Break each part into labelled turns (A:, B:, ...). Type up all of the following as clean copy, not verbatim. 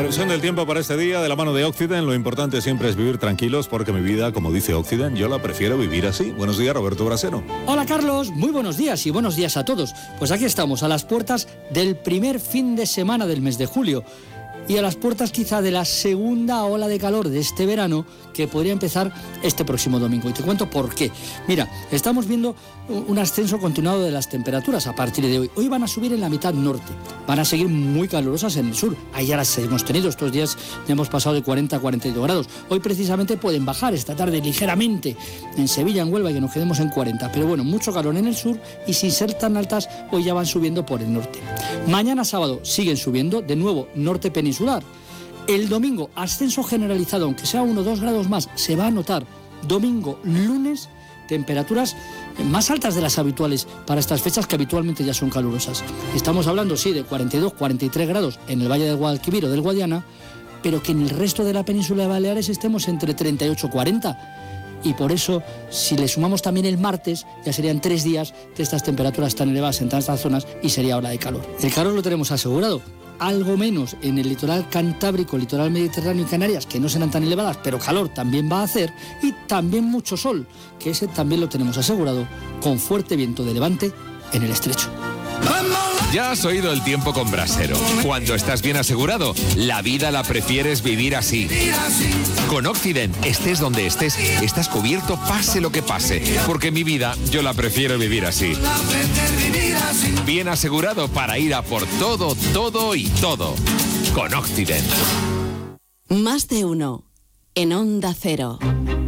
A: Previsión del tiempo para este día de la mano de Occident. Lo importante siempre es vivir tranquilos porque mi vida, como dice Occident, yo la prefiero vivir así. Buenos días, Roberto Brasero.
B: Hola, Carlos. Muy buenos días y buenos días a todos. Pues aquí estamos, a las puertas del primer fin de semana del mes de julio y a las puertas quizá de la segunda ola de calor de este verano que podría empezar este próximo domingo. Y te cuento por qué. Mira, estamos viendo un ascenso continuado de las temperaturas a partir de hoy. Hoy van a subir en la mitad norte, van a seguir muy calurosas en el sur. Ahí ya las hemos tenido, estos días ya hemos pasado de 40 a 42 grados. Hoy precisamente pueden bajar esta tarde ligeramente en Sevilla, en Huelva, y que nos quedemos en 40. Pero bueno, mucho calor en el sur y sin ser tan altas, hoy ya van subiendo por el norte. Mañana sábado siguen subiendo, de nuevo norte peninsular. El domingo, ascenso generalizado, aunque sea 1 o 2 grados más, se va a notar. Domingo, lunes, temperaturas más altas de las habituales para estas fechas que habitualmente ya son calurosas. Estamos hablando, sí, de 42, 43 grados en el Valle del Guadalquivir o del Guadiana, pero que en el resto de la península de Baleares estemos entre 38 y 40. Y por eso, si le sumamos también el martes, ya serían 3 días de estas temperaturas tan elevadas en tantas zonas y sería ola de calor. El calor lo tenemos asegurado. Algo menos en el litoral cantábrico, litoral mediterráneo y Canarias, que no serán tan elevadas, pero calor también va a hacer, y también mucho sol, que ese también lo tenemos asegurado, con fuerte viento de levante en el estrecho.
C: Ya has oído el tiempo con Brasero. Cuando estás bien asegurado, la vida la prefieres vivir así. Con Occident, estés donde estés, estás cubierto pase lo que pase, porque mi vida yo la prefiero vivir así. Bien asegurado para ir a por todo, todo y todo. Con Occident.
D: Más de uno en Onda Cero.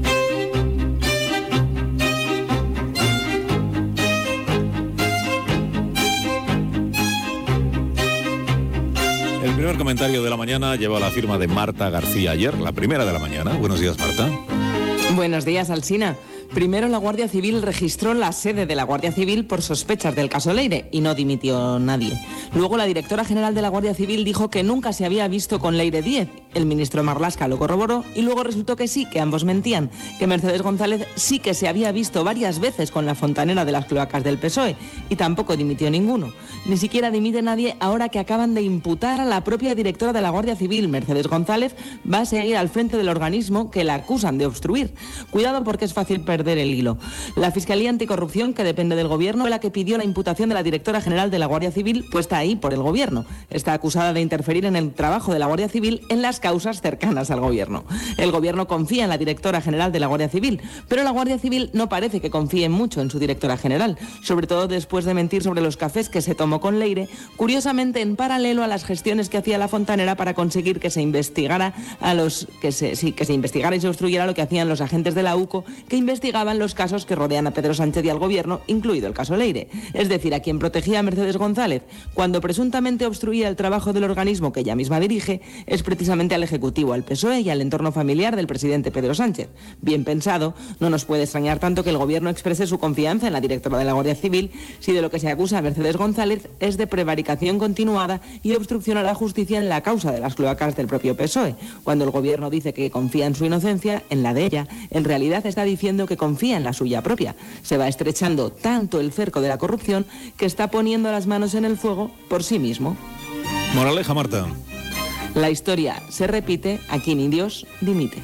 A: El primer comentario de la mañana lleva la firma de Marta García Ayer, la primera de la mañana. Buenos días, Marta.
E: Buenos días, Alsina. Primero, la Guardia Civil registró la sede de la Guardia Civil por sospechas del caso Leire y no dimitió nadie. Luego, la directora general de la Guardia Civil dijo que nunca se había visto con Leire Díez. El ministro Marlaska lo corroboró y luego resultó que sí, que ambos mentían, que Mercedes González sí que se había visto varias veces con la fontanera de las cloacas del PSOE y tampoco dimitió ninguno. Ni siquiera dimite nadie ahora que acaban de imputar a la propia directora de la Guardia Civil, Mercedes González, va a seguir al frente del organismo que la acusan de obstruir. Cuidado porque es fácil perder el hilo. La Fiscalía Anticorrupción, que depende del Gobierno, fue la que pidió la imputación de la directora general de la Guardia Civil, puesta ahí por el Gobierno. Está acusada de interferir en el trabajo de la Guardia Civil en las causas cercanas al Gobierno. El Gobierno confía en la directora general de la Guardia Civil, pero la Guardia Civil no parece que confíe mucho en su directora general, sobre todo después de mentir sobre los cafés que se tomó con Leire, curiosamente en paralelo a las gestiones que hacía la fontanera para conseguir que se investigara que se investigara y se obstruyera lo que hacían los agentes de la UCO que investigaban los casos que rodean a Pedro Sánchez y al Gobierno, incluido el caso Leire. Es decir, a quien protegía a Mercedes González cuando presuntamente obstruía el trabajo del organismo que ella misma dirige es precisamente al Ejecutivo, al PSOE y al entorno familiar del presidente Pedro Sánchez. Bien pensado, no nos puede extrañar tanto que el Gobierno exprese su confianza en la directora de la Guardia Civil si de lo que se acusa a Mercedes González es de prevaricación continuada y obstrucción a la justicia en la causa de las cloacas del propio PSOE. Cuando el Gobierno dice que confía en su inocencia, en la de ella, en realidad está diciendo que confía en la suya propia. Se va estrechando tanto el cerco de la corrupción que está poniendo las manos en el fuego por sí mismo.
A: Moraleja, Marta.
E: La historia se repite, aquí ni Dios dimite.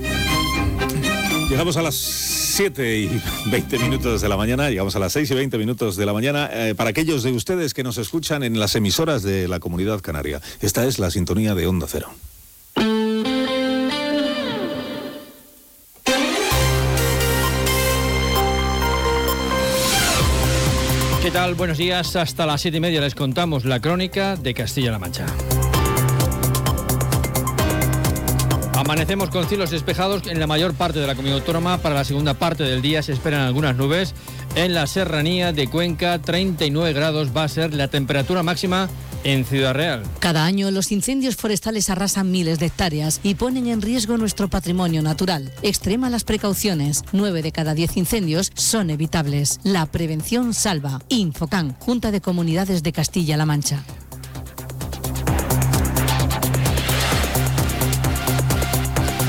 A: Llegamos a las 7 y 20 minutos de la mañana, llegamos a las 6 y 20 minutos de la mañana. Para aquellos de ustedes que nos escuchan en las emisoras de la Comunidad Canaria, esta es la sintonía de Onda Cero.
F: ¿Qué tal? Buenos días. Hasta las 7:30 les contamos la crónica de Castilla-La Mancha. Amanecemos con cielos despejados en la mayor parte de la comunidad autónoma. Para la segunda parte del día se esperan algunas nubes. En la serranía de Cuenca, 39 grados va a ser la temperatura máxima en Ciudad Real.
G: Cada año los incendios forestales arrasan miles de hectáreas y ponen en riesgo nuestro patrimonio natural. Extrema las precauciones. 9 de cada 10 incendios son evitables. La prevención salva. Infocan, Junta de Comunidades de Castilla-La Mancha.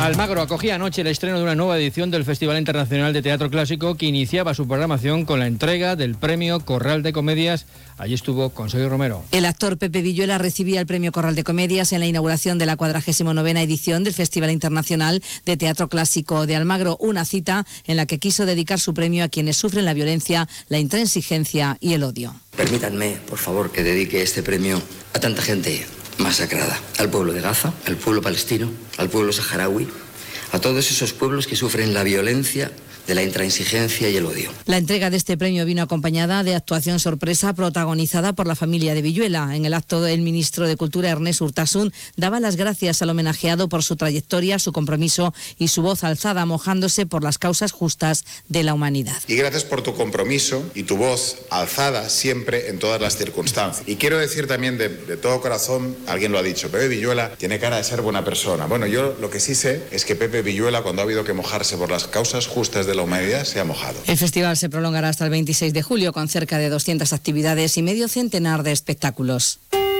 F: Almagro acogía anoche el estreno de una nueva edición del Festival Internacional de Teatro Clásico que iniciaba su programación con la entrega del premio Corral de Comedias. Allí estuvo Consuelo Romero.
G: El actor Pepe Villuela recibía el premio Corral de Comedias en la inauguración de la 49ª edición del Festival Internacional de Teatro Clásico de Almagro, una cita en la que quiso dedicar su premio a quienes sufren la violencia, la intransigencia y el odio.
H: Permítanme, por favor, que dedique este premio a tanta gente masacrada, al pueblo de Gaza, al pueblo palestino, al pueblo saharaui, a todos esos pueblos que sufren la violencia de la intransigencia y el odio.
G: La entrega de este premio vino acompañada de actuación sorpresa protagonizada por la familia de Villuela. En el acto, el ministro de Cultura, Ernest Urtasun, daba las gracias al homenajeado por su trayectoria, su compromiso y su voz alzada, mojándose por las causas justas de la humanidad.
I: Y gracias por tu compromiso y tu voz alzada siempre en todas las circunstancias. Y quiero decir también de todo corazón, alguien lo ha dicho, Pepe Villuela tiene cara de ser buena persona. Bueno, yo lo que sí sé es que Pepe Villuela, cuando ha habido que mojarse por las causas justas de la humanidad, se ha mojado.
G: El festival se prolongará hasta el 26 de julio con cerca de 200 actividades y medio centenar de espectáculos.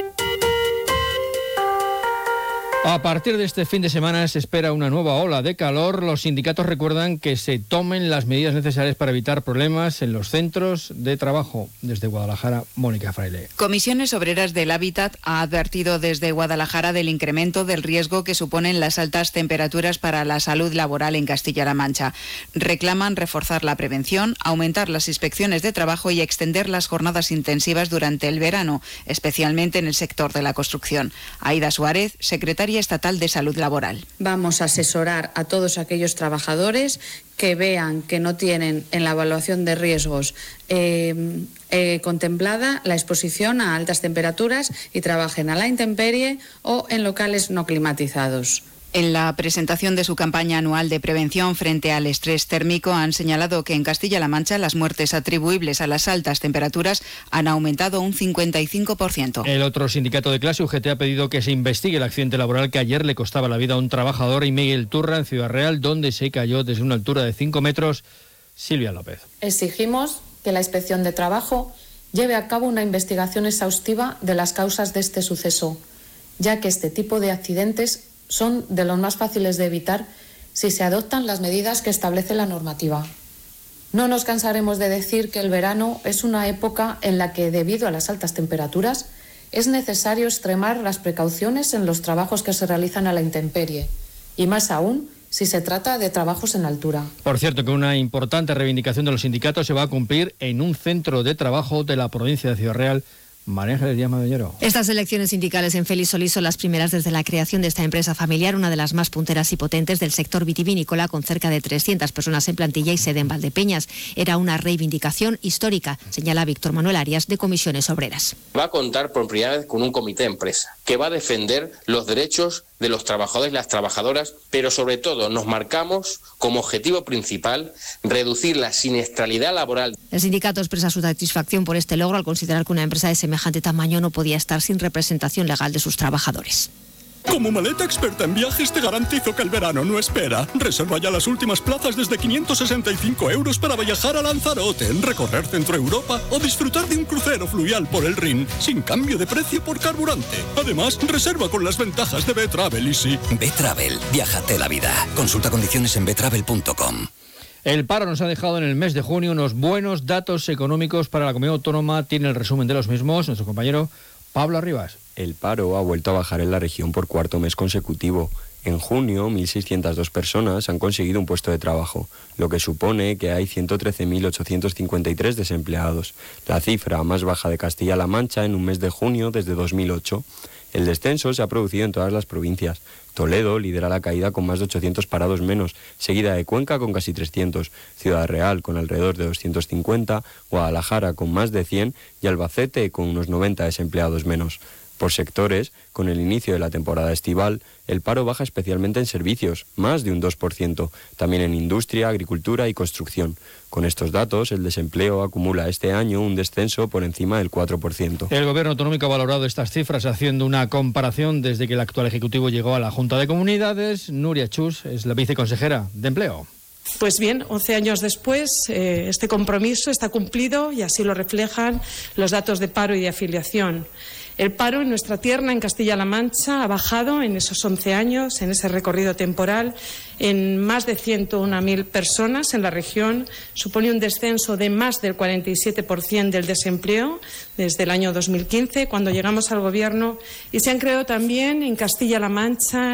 F: A partir de este fin de semana se espera una nueva ola de calor. Los sindicatos recuerdan que se tomen las medidas necesarias para evitar problemas en los centros de trabajo. Desde Guadalajara, Mónica Fraile.
J: Comisiones Obreras del Hábitat ha advertido desde Guadalajara del incremento del riesgo que suponen las altas temperaturas para la salud laboral en Castilla-La Mancha. Reclaman reforzar la prevención, aumentar las inspecciones de trabajo y extender las jornadas intensivas durante el verano, especialmente en el sector de la construcción. Aida Suárez, secretaria Estatal de Salud Laboral.
K: Vamos a asesorar a todos aquellos trabajadores que vean que no tienen en la evaluación de riesgos contemplada la exposición a altas temperaturas y trabajen a la intemperie o en locales no climatizados.
J: En la presentación de su campaña anual de prevención frente al estrés térmico han señalado que en Castilla-La Mancha las muertes atribuibles a las altas temperaturas han aumentado un 55%.
F: El otro sindicato de clase, UGT, ha pedido que se investigue el accidente laboral que ayer le costaba la vida a un trabajador y Miguel Turra en Ciudad Real, donde se cayó desde una altura de 5 metros. Silvia López.
L: Exigimos que la Inspección de Trabajo lleve a cabo una investigación exhaustiva de las causas de este suceso, ya que este tipo de accidentes son de los más fáciles de evitar si se adoptan las medidas que establece la normativa. No nos cansaremos de decir que el verano es una época en la que, debido a las altas temperaturas, es necesario extremar las precauciones en los trabajos que se realizan a la intemperie, y más aún si se trata de trabajos en altura.
F: Por cierto, que una importante reivindicación de los sindicatos se va a cumplir en un centro de trabajo de la provincia de Ciudad Real. María Ángeles Díaz Madellero.
M: Estas elecciones sindicales en Félix Solís son las primeras desde la creación de esta empresa familiar, una de las más punteras y potentes del sector vitivinícola, con cerca de 300 personas en plantilla y sede en Valdepeñas. Era una reivindicación histórica, señala Víctor Manuel Arias, de Comisiones Obreras.
N: Va a contar por primera vez con un comité de empresa que va a defender los derechos de los trabajadores y las trabajadoras, pero sobre todo nos marcamos como objetivo principal reducir la siniestralidad laboral.
M: El sindicato expresa su satisfacción por este logro al considerar que una empresa de semejante tamaño no podía estar sin representación legal de sus trabajadores.
O: Como maleta experta en viajes te garantizo que el verano no espera. Reserva ya las últimas plazas desde 565 € para viajar a Lanzarote, recorrer Centro Europa o disfrutar de un crucero fluvial por el Rin, sin cambio de precio por carburante. Además, reserva con las ventajas de B-Travel Easy.
P: B-Travel, viájate la vida. Consulta condiciones en betravel.com.
F: El paro nos ha dejado en el mes de junio unos buenos datos económicos para la comunidad autónoma. Tiene el resumen de los mismos nuestro compañero Pablo Arribas.
Q: El paro ha vuelto a bajar en la región por cuarto mes consecutivo. En junio, 1.602 personas han conseguido un puesto de trabajo, lo que supone que hay 113.853 desempleados, la cifra más baja de Castilla-La Mancha en un mes de junio desde 2008. El descenso se ha producido en todas las provincias. Toledo lidera la caída con más de 800 parados menos, seguida de Cuenca con casi 300, Ciudad Real con alrededor de 250, Guadalajara con más de 100 y Albacete con unos 90 desempleados menos. Por sectores, con el inicio de la temporada estival, el paro baja especialmente en servicios, más de un 2%, también en industria, agricultura y construcción. Con estos datos, el desempleo acumula este año un descenso por encima del 4%.
F: El Gobierno autonómico ha valorado estas cifras haciendo una comparación desde que el actual Ejecutivo llegó a la Junta de Comunidades. Nuria Chus es la viceconsejera de Empleo.
R: Pues bien, 11 años después, este compromiso está cumplido y así lo reflejan los datos de paro y de afiliación. El paro en nuestra tierra, en Castilla-La Mancha, ha bajado en esos 11 años, en ese recorrido temporal, en más de 101.000 personas en la región. Supone un descenso de más del 47% del desempleo desde el año 2015, cuando llegamos al Gobierno. Y se han creado también en Castilla-La Mancha